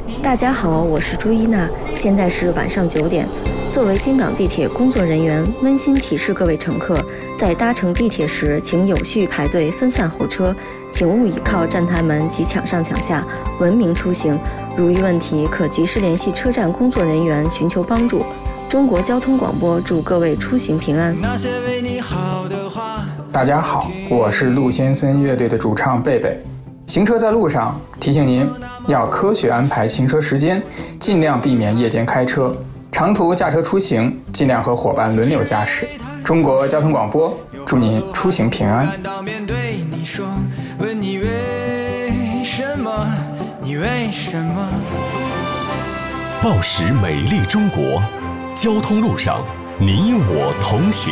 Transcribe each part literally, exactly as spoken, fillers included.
大家好，我是朱一娜，现在是晚上九点。作为京港地铁工作人员，温馨提示各位乘客，在搭乘地铁时，请有序排队，分散候车，请勿倚靠站台门及抢上抢下，文明出行。如遇问题，可及时联系车站工作人员寻求帮助。中国交通广播祝各位出行平安。 大家好，我是陆先森乐队的主唱贝贝。行车在路上，提醒您要科学安排行车时间，尽量避免夜间开车。长途驾车出行，尽量和伙伴轮流驾驶。中国交通广播祝您出行平安。问你为什么？你为什么？ 报时美丽中国，交通路上你我同行。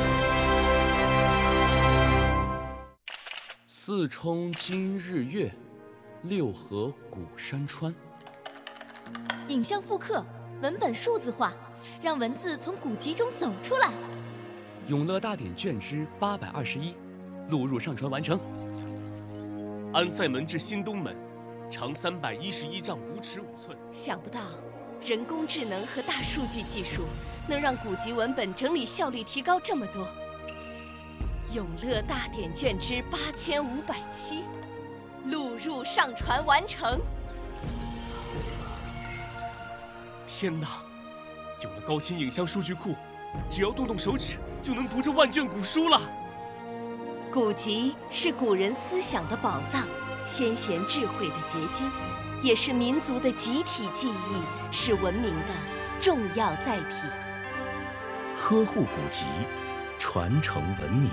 四冲今日月，六合古山川。 影像复刻，文本数字化，让文字从古籍中走出来。 永乐大典卷之八百二十一，录入上传完成。安塞门至新东门，长三百一十一丈五尺五寸。 想不到，人工智能和大数据技术能让古籍文本整理效率提高这么多。永乐大典卷之八千五百七，录入上传完成。 天哪！有了高清影像数据库，只要动动手指就能读这万卷古书了。 古籍是古人思想的宝藏，先贤智慧的结晶，也是民族的集体记忆，是文明的重要载体。 呵护古籍，传承文明。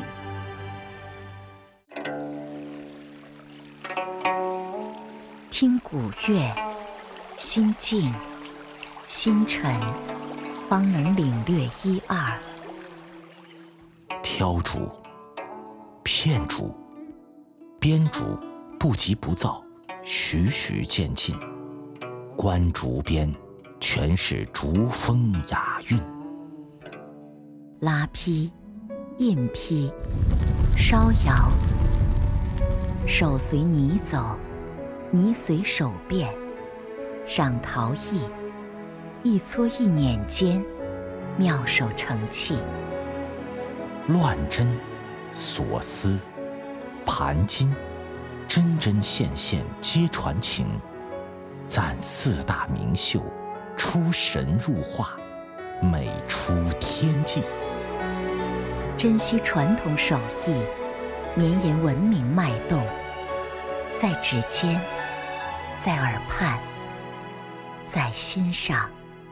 听古乐，心静心沉，方能领略一二。 挑竹、片竹、编竹不急不躁，徐徐渐进。观竹边，全是竹风雅韵。 拉坯、印坯、烧窑，手随泥走，泥随手变，赏陶艺，一撮一捻间，妙手成器。 乱针、锁丝、盘金，针针线线皆传情。赞四大名秀，出神入化，美出天际。 珍惜传统手艺，绵延文明脉动，在指尖，在耳畔，在心上。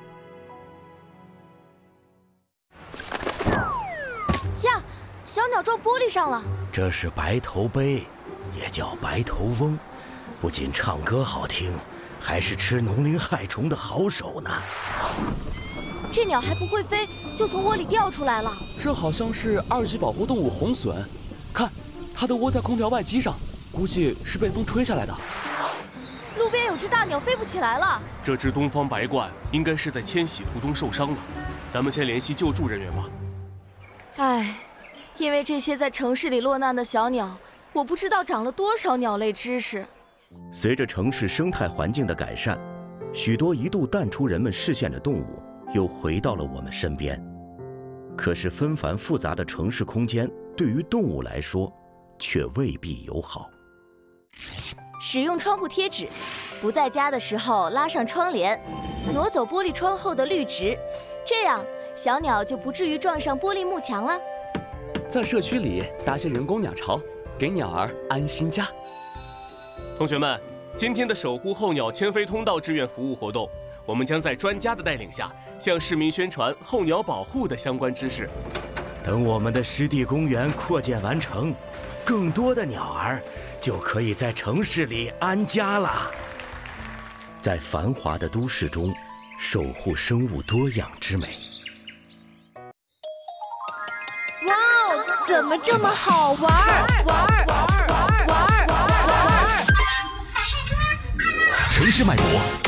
呀，小鸟撞玻璃上了。 这是白头鹎，也叫白头翁，不仅唱歌好听，还是吃农林害虫的好手呢。 这鸟还不会飞，就从窝里掉出来了。 这好像是二级保护动物红隼，看，它的窝在空调外机上，估计是被风吹下来的。 路边有只大鸟飞不起来了。 这只东方白鹳应该是在迁徙途中受伤了，咱们先联系救助人员吧。 唉，因为这些在城市里落难的小鸟，我不知道长了多少鸟类知识。 随着城市生态环境的改善，许多一度淡出人们视线的动物又回到了我们身边。可是纷繁复杂的城市空间对于动物来说却未必友好。 使用窗户贴纸，不在家的时候拉上窗帘，挪走玻璃窗后的绿植，这样小鸟就不至于撞上玻璃幕墙了。 在社区里搭些人工鸟巢，给鸟儿安心家。同学们，今天的守护候鸟迁飞通道志愿服务活动，我们将在专家的带领下，向市民宣传候鸟保护的相关知识。 等我们的湿地公园扩建完成，更多的鸟儿就可以在城市里安家了。在繁华的都市中，守护生物多样之美。 哇哦，怎么这么好玩？玩玩玩玩玩玩！ 城市脉搏